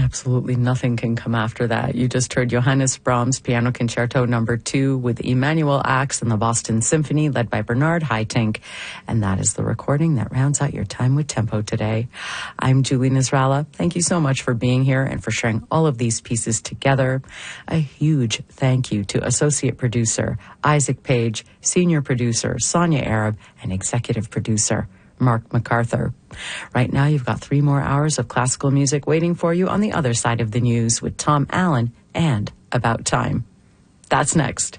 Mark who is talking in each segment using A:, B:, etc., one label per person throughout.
A: Absolutely nothing can come after that. You just heard Johannes Brahms' Piano Concerto No. 2 with Emmanuel Axe and the Boston Symphony led by Bernard Haitink. And that is the recording that rounds out your time with Tempo today. I'm Julie Nasrallah. Thank you so much for being here and for sharing all of these pieces together. A huge thank you to associate producer Isaac Page, senior producer Sonia Arab, and executive producer Mark MacArthur. Right now, you've got 3 more hours of classical music waiting for you on the other side of the news with Tom Allen and About Time. That's next.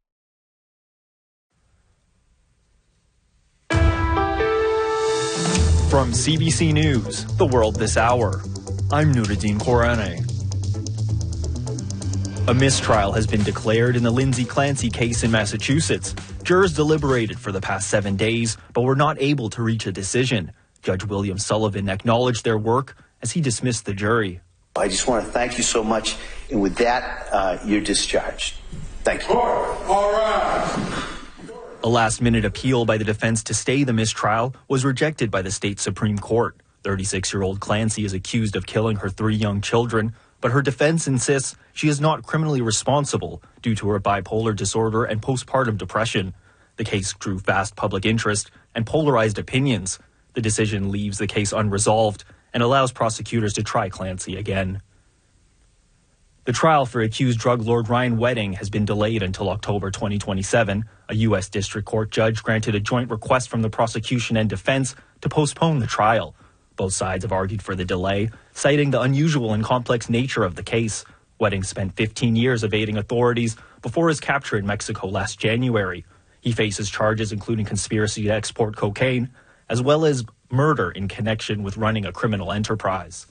B: From CBC News, The World This Hour, I'm Nuruddin Korane. A mistrial has been declared in the Lindsay Clancy case in Massachusetts. Jurors deliberated for the past 7 days, but were not able to reach a decision. Judge William Sullivan acknowledged their work as he dismissed the jury.
C: I just want to thank you so much, and with that, you're discharged. Thank you.
D: All right.
B: A last-minute appeal by the defense to stay the mistrial was rejected by the state Supreme Court. 36-year-old Clancy is accused of killing her 3 young children, but her defense insists she is not criminally responsible due to her bipolar disorder and postpartum depression. The case drew vast public interest and polarized opinions. The decision leaves the case unresolved and allows prosecutors to try Clancy again. The trial for accused drug lord Ryan Wedding has been delayed until October 2027. A U.S. District Court judge granted a joint request from the prosecution and defense to postpone the trial. Both sides have argued for the delay, citing the unusual and complex nature of the case. Wedding spent 15 years evading authorities before his capture in Mexico last January. He faces charges including conspiracy to export cocaine, as well as murder in connection with running a criminal enterprise.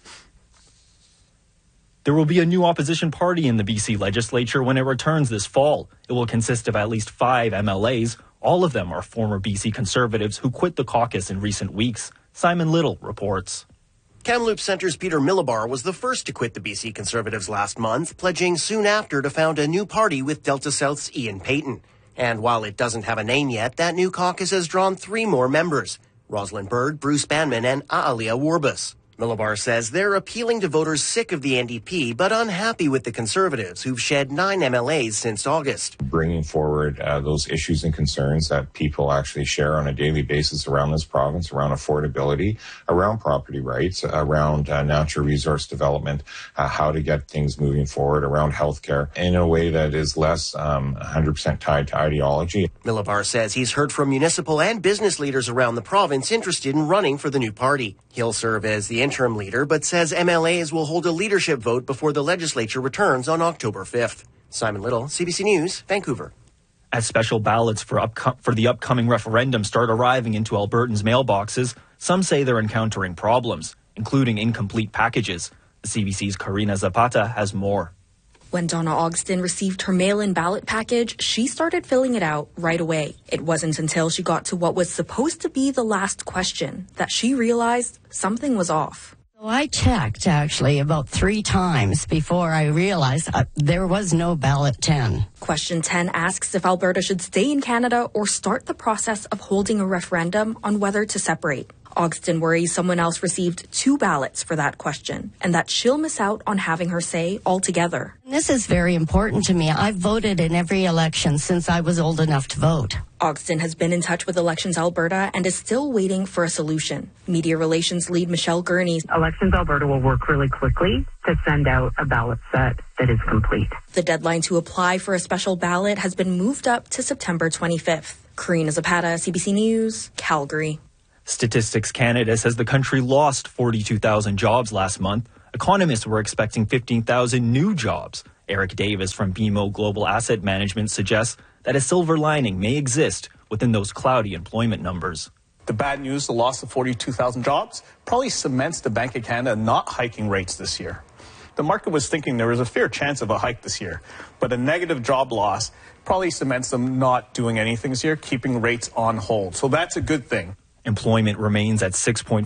B: There will be a new opposition party in the BC legislature when it returns this fall. It will consist of at least 5 MLAs. All of them are former BC Conservatives who quit the caucus in recent weeks. Simon Little reports.
E: Kamloops Centre's Peter Millibar was the first to quit the BC Conservatives last month, pledging soon after to found a new party with Delta South's Ian Payton. And while it doesn't have a name yet, that new caucus has drawn 3 more members: Rosalind Bird, Bruce Banman, and Aalia Warbus. Millibar says they're appealing to voters sick of the NDP, but unhappy with the Conservatives, who've shed 9 MLAs since August.
F: Bringing forward those issues and concerns that people actually share on a daily basis around this province, around affordability, around property rights, around natural resource development, how to get things moving forward, around healthcare, in a way that is less 100% tied to ideology.
E: Millibar says he's heard from municipal and business leaders around the province interested in running for the new party. He'll serve as the interim leader, but says MLAs will hold a leadership vote before the legislature returns on October 5th. Simon Little, CBC News, Vancouver.
B: As special ballots for the upcoming referendum start arriving into Albertans' mailboxes, some say they're encountering problems, including incomplete packages. The CBC's Karina Zapata has more.
G: When Donna Ogston received her mail-in ballot package, she started filling it out right away. It wasn't until she got to what was supposed to be the last question that she realized something was off.
H: I checked, actually, about 3 times before I realized there was no ballot 10.
G: Question 10 asks if Alberta should stay in Canada or start the process of holding a referendum on whether to separate. Ogston worries someone else received 2 ballots for that question and that she'll miss out on having her say altogether.
H: This is very important to me. I've voted in every election since I was old enough to vote.
G: Ogston has been in touch with Elections Alberta and is still waiting for a solution. Media relations lead Michelle Gurney.
I: Elections Alberta will work really quickly to send out a ballot set that is complete.
G: The deadline to apply for a special ballot has been moved up to September 25th. Karina Zapata, CBC News, Calgary.
B: Statistics Canada says the country lost 42,000 jobs last month. Economists were expecting 15,000 new jobs. Eric Davis from BMO Global Asset Management suggests that a silver lining may exist within those cloudy employment numbers.
J: The bad news, the loss of 42,000 jobs, probably cements the Bank of Canada not hiking rates this year. The market was thinking there was a fair chance of a hike this year, but a negative job loss probably cements them not doing anything this year, keeping rates on hold. So that's a good thing.
B: Employment remains at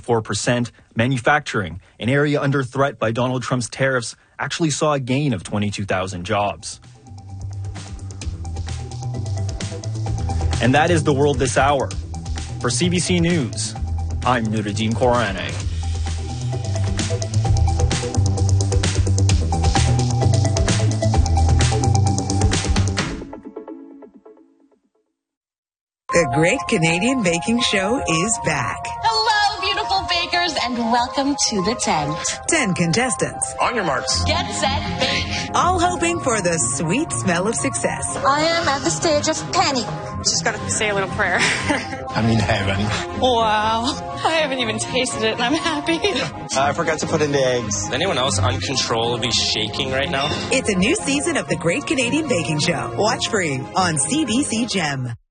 B: 6.4%. Manufacturing, an area under threat by Donald Trump's tariffs, actually saw a gain of 22,000 jobs. And that is the world this hour. For CBC News, I'm Nuruddin Korane.
K: The Great Canadian Baking Show is back.
L: Hello, beautiful bakers, and welcome to the tent.
K: 10 contestants.
E: On your marks.
L: Get set, bake.
K: All hoping for the sweet smell of success.
L: I am at the stage of Penny.
M: Just got to say a little prayer.
N: I'm in heaven.
M: Wow. I haven't even tasted it, and I'm happy.
N: I forgot to put in the eggs.
O: Is anyone else uncontrollably shaking right now?
K: It's a new season of The Great Canadian Baking Show. Watch free on CBC Gem.